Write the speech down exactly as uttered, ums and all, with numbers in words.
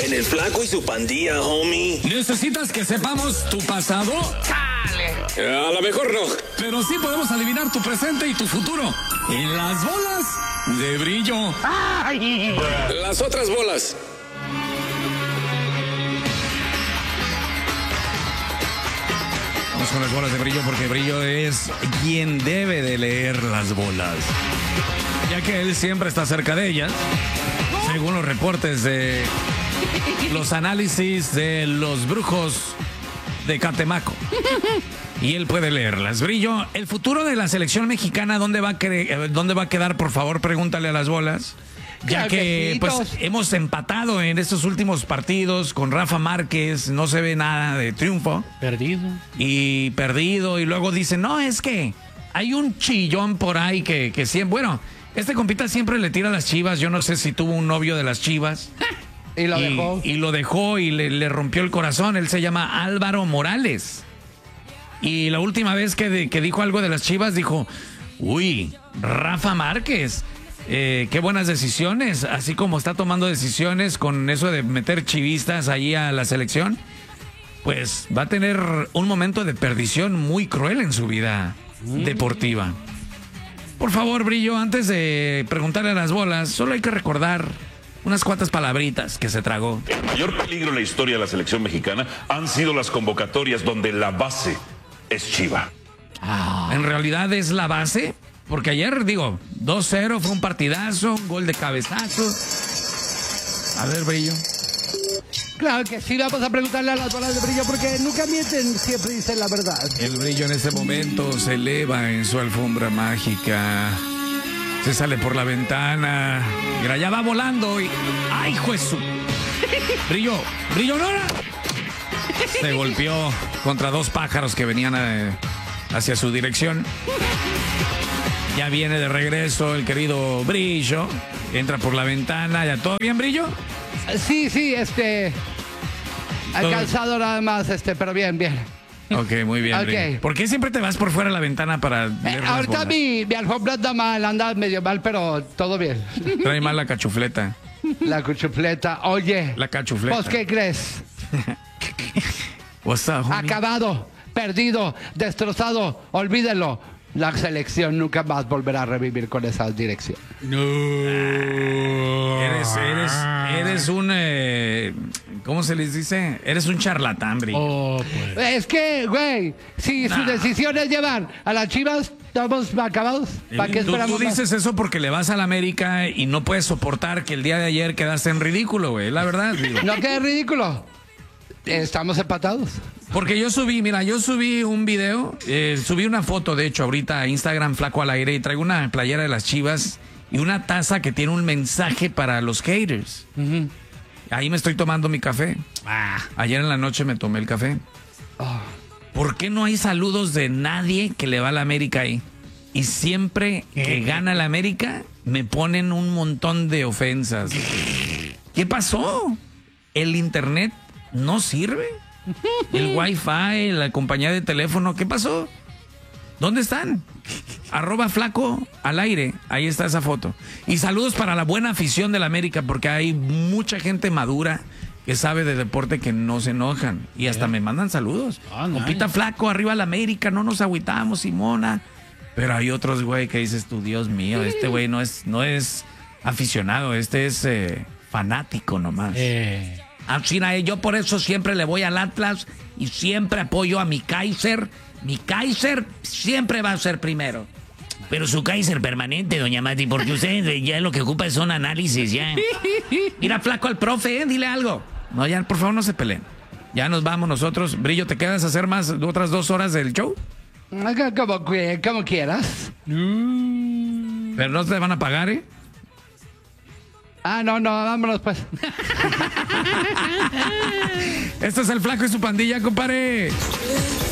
En el Flaco y su Pandilla, homie. ¿Necesitas que sepamos tu pasado? ¡Chale! A lo mejor no. Pero sí podemos adivinar tu presente y tu futuro. En las bolas de brillo. ¡Ay! Las otras bolas. Vamos con las bolas de brillo porque Brillo es quien debe de leer las bolas, ya que él siempre está cerca de ellas, según los reportes de los análisis de los brujos de Catemaco. Y él puede leerlas. Brillo, el futuro de la selección mexicana, ¿dónde va a, cre- dónde va a quedar? Por favor, pregúntale a las bolas. Ya que pues hemos empatado en estos últimos partidos con Rafa Márquez, no se ve nada de triunfo. Perdido. Y perdido, y luego dicen, no, es que hay un chillón por ahí que, que siempre, bueno, este compita siempre le tira a las Chivas, yo no sé si tuvo un novio de las Chivas. Y lo y, dejó. Y lo dejó y le, le rompió el corazón, él se llama Álvaro Morales. Y la última vez que, de, que dijo algo de las Chivas, dijo, uy, Rafa Márquez. Eh, qué buenas decisiones, así como está tomando decisiones con eso de meter chivistas ahí a la selección, pues va a tener un momento de perdición muy cruel en su vida mm. deportiva. Por favor, Brillo, antes de preguntarle a las bolas, solo hay que recordar unas cuantas palabritas que se tragó. El mayor peligro en la historia de la selección mexicana han sido las convocatorias donde la base es Chiva. Ah, ¿en realidad es la base? Porque ayer, digo, dos cero, fue un partidazo, un gol de cabezazo. A ver, Brillo. Claro que sí, vamos a preguntarle a las bolas de Brillo porque nunca mienten, siempre dicen la verdad. El Brillo en este momento se eleva en su alfombra mágica. Se sale por la ventana. Mira, ya va volando y... ¡ay, Jesús! Brillo, Brillo, no, no. Se golpeó contra dos pájaros que venían a, hacia su dirección. Ya viene de regreso el querido Brillo. Entra por la ventana. ¿Ya todo bien, Brillo? Sí, sí, este... Alcanzado nada más, este, pero bien, bien. Ok, muy bien, okay. Brillo. ¿Por qué siempre te vas por fuera de la ventana para leer eh, las Ahorita bolas? mi, mi alfombra anda mal, anda medio mal, pero todo bien. Trae mal la cachufleta. La cuchufleta. Oye. La cachufleta. ¿Vos qué crees? What's up, homie? Acabado, perdido, destrozado, olvídelo. La selección nunca más volverá a revivir con esa dirección. No. Eres, eres, eres un... Eh, ¿cómo se les dice? Eres un charlatán, Brillo. Oh, pues. Es que, güey, si nah. sus decisiones llevan a las Chivas, estamos acabados. ¿Para qué esperamos? Tú, tú dices eso porque le vas a la América y no puedes soportar que el día de ayer quedaste en ridículo, güey. La verdad, digo. No quede ridículo. Estamos empatados. Porque yo subí, mira, yo subí un video, eh, subí una foto, de hecho, ahorita a Instagram, Flaco al Aire, y traigo una playera de las Chivas y una taza que tiene un mensaje para los haters. Uh-huh. Ahí me estoy tomando mi café. Ah. Ayer en la noche me tomé el café. Oh. ¿Por qué no hay saludos de nadie que le va a la América ahí? Y siempre que gana la América, me ponen un montón de ofensas. ¿Qué pasó? ¿El internet no sirve? ¿El wifi, la compañía de teléfono, qué pasó? ¿Dónde están? Arroba Flaco al Aire, ahí está esa foto. Y saludos para la buena afición de la América, porque hay mucha gente madura que sabe de deporte que no se enojan. Y hasta me mandan saludos. Oh, Compita nice. Flaco, arriba la América, no nos agüitamos, Simona. Pero hay otros, güey, que dices tú, Dios mío, este güey no es, no es aficionado, este es eh, fanático nomás. Eh. China, yo por eso siempre le voy al Atlas y siempre apoyo a mi Kaiser. Mi Kaiser siempre va a ser primero. Pero su Kaiser permanente, doña Mati, porque usted ya lo que ocupa son análisis, ya. Mira, Flaco al profe, ¿eh? Dile algo. No, ya, por favor, no se peleen. Ya nos vamos nosotros. Brillo, ¿te quedas a hacer más otras dos horas del show? Como, como quieras. Pero no te van a pagar, ¿eh? Ah, no, no, vámonos pues. Esto es el Flaco y su pandilla, compadre.